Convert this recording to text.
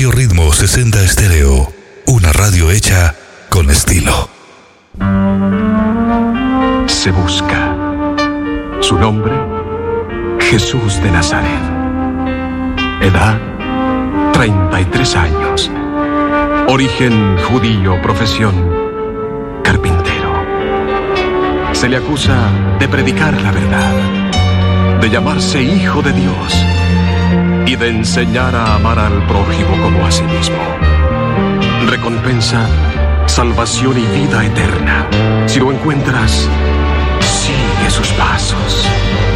Radio Ritmo 60 Estéreo, una radio hecha con estilo. Se busca. Su nombre, Jesús de Nazaret. Edad, 33 años. Origen judío, profesión, carpintero. Se le acusa de predicar la verdad, de llamarse hijo de Dios y de enseñar a amar al prójimo como a sí mismo. Recompensa, salvación y vida eterna. Si lo encuentras, sigue sus pasos.